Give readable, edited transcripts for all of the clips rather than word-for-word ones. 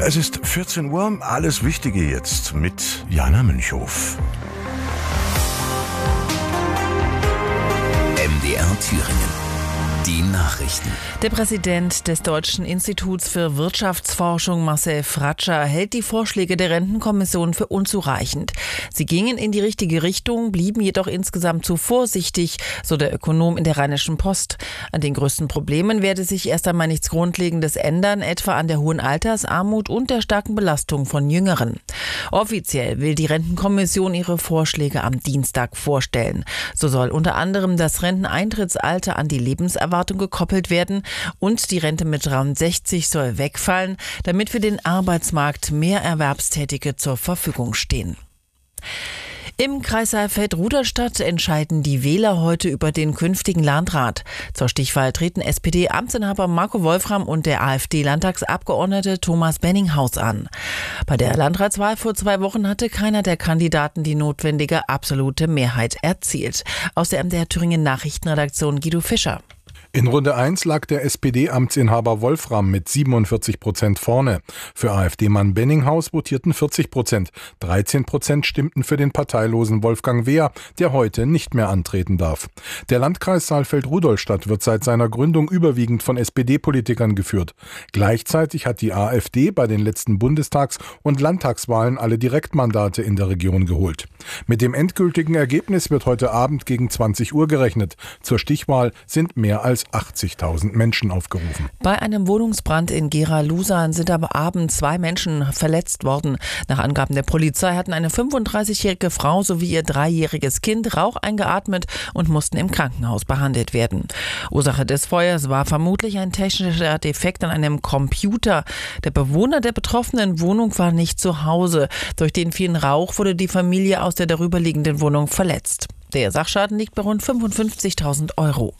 Es ist 14 Uhr, alles Wichtige jetzt mit Jana Münchhof. MDR Thüringen. Die Nachrichten. Der Präsident des Deutschen Instituts für Wirtschaftsforschung, Marcel Fratscher, hält die Vorschläge der Rentenkommission für unzureichend. Sie gingen in die richtige Richtung, blieben jedoch insgesamt zu vorsichtig, so der Ökonom in der Rheinischen Post. An den größten Problemen werde sich erst einmal nichts Grundlegendes ändern, etwa an der hohen Altersarmut und der starken Belastung von Jüngeren. Offiziell will die Rentenkommission ihre Vorschläge am Dienstag vorstellen. So soll unter anderem das Renteneintrittsalter an die Lebenserwartung gekoppelt werden und die Rente mit 63 soll wegfallen, damit für den Arbeitsmarkt mehr Erwerbstätige zur Verfügung stehen. Im Kreis Saalfeld-Rudolstadt entscheiden die Wähler heute über den künftigen Landrat. Zur Stichwahl treten SPD-Amtsinhaber Marco Wolfram und der AfD-Landtagsabgeordnete Thomas Benninghaus an. Bei der Landratswahl vor 2 Wochen hatte keiner der Kandidaten die notwendige absolute Mehrheit erzielt. Aus der MDR Thüringen Nachrichtenredaktion Guido Fischer. In Runde 1 lag der SPD-Amtsinhaber Wolfram mit 47% vorne. Für AfD-Mann Benninghaus votierten 40%. 13% stimmten für den parteilosen Wolfgang Wehr, der heute nicht mehr antreten darf. Der Landkreis Saalfeld-Rudolstadt wird seit seiner Gründung überwiegend von SPD-Politikern geführt. Gleichzeitig hat die AfD bei den letzten Bundestags- und Landtagswahlen alle Direktmandate in der Region geholt. Mit dem endgültigen Ergebnis wird heute Abend gegen 20 Uhr gerechnet. Zur Stichwahl sind mehr als 80.000 Menschen aufgerufen. Bei einem Wohnungsbrand in Gera-Lusan sind am Abend 2 Menschen verletzt worden. Nach Angaben der Polizei hatten eine 35-jährige Frau sowie ihr 3-jähriges Kind Rauch eingeatmet und mussten im Krankenhaus behandelt werden. Ursache des Feuers war vermutlich ein technischer Defekt an einem Computer. Der Bewohner der betroffenen Wohnung war nicht zu Hause. Durch den vielen Rauch wurde die Familie aus der darüberliegenden Wohnung verletzt. Der Sachschaden liegt bei rund 55.000 Euro.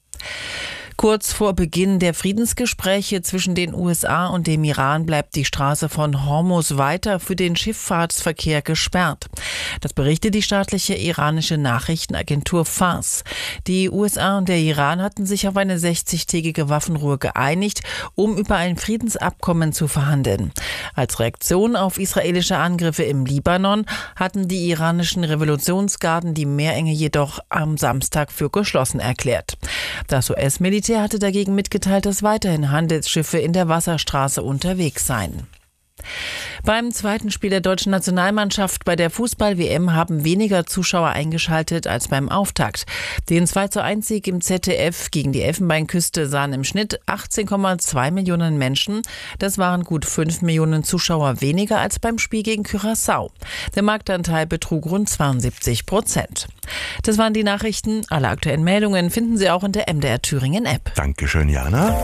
Kurz vor Beginn der Friedensgespräche zwischen den USA und dem Iran bleibt die Straße von Hormuz weiter für den Schifffahrtsverkehr gesperrt. Das berichtet die staatliche iranische Nachrichtenagentur Fars. Die USA und der Iran hatten sich auf eine 60-tägige Waffenruhe geeinigt, um über ein Friedensabkommen zu verhandeln. Als Reaktion auf israelische Angriffe im Libanon hatten die iranischen Revolutionsgarden die Meerenge jedoch am Samstag für geschlossen erklärt. Das US-Militär hatte dagegen mitgeteilt, dass weiterhin Handelsschiffe in der Wasserstraße unterwegs seien. Beim zweiten Spiel der deutschen Nationalmannschaft bei der Fußball-WM haben weniger Zuschauer eingeschaltet als beim Auftakt. Den 2:1-Sieg im ZDF gegen die Elfenbeinküste sahen im Schnitt 18,2 Millionen Menschen. Das waren gut 5 Millionen Zuschauer weniger als beim Spiel gegen Curaçao. Der Marktanteil betrug rund 72%. Das waren die Nachrichten. Alle aktuellen Meldungen finden Sie auch in der MDR Thüringen App. Dankeschön, Jana.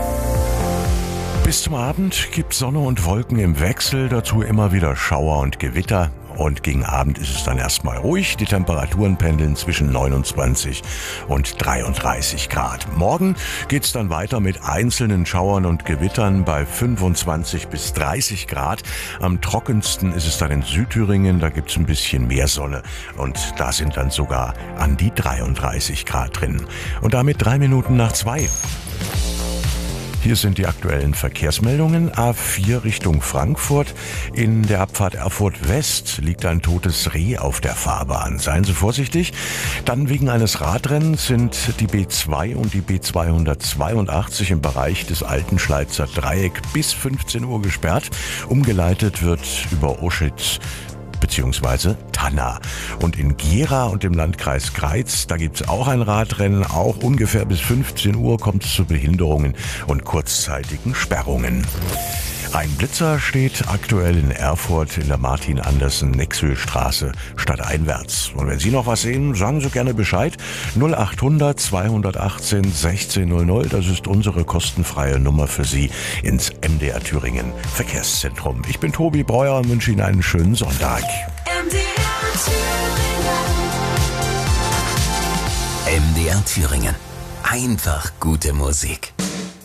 Bis zum Abend gibt Sonne und Wolken im Wechsel, dazu immer wieder Schauer und Gewitter. Und gegen Abend ist es dann erstmal ruhig. Die Temperaturen pendeln zwischen 29 und 33 Grad. Morgen geht's dann weiter mit einzelnen Schauern und Gewittern bei 25 bis 30 Grad. Am trockensten ist es dann in Südthüringen, da gibt's ein bisschen mehr Sonne. Und da sind dann sogar an die 33 Grad drin. Und damit 3 Minuten nach 2. Hier sind die aktuellen Verkehrsmeldungen. A4 Richtung Frankfurt. In der Abfahrt Erfurt West liegt ein totes Reh auf der Fahrbahn. Seien Sie vorsichtig. Dann wegen eines Radrennens sind die B2 und die B282 im Bereich des alten Schleizer Dreieck bis 15 Uhr gesperrt. Umgeleitet wird über Oschitz bzw. Tanna. Und in Gera und im Landkreis Greiz, da gibt es auch ein Radrennen. Auch ungefähr bis 15 Uhr kommt es zu Behinderungen und kurzzeitigen Sperrungen. Ein Blitzer steht aktuell in Erfurt in der Martin-Andersen-Nexel-Straße stadteinwärts. Und wenn Sie noch was sehen, sagen Sie gerne Bescheid. 0800 218 1600, das ist unsere kostenfreie Nummer für Sie ins MDR Thüringen Verkehrszentrum. Ich bin Tobi Breuer und wünsche Ihnen einen schönen Sonntag. MDR Thüringen. Einfach gute Musik.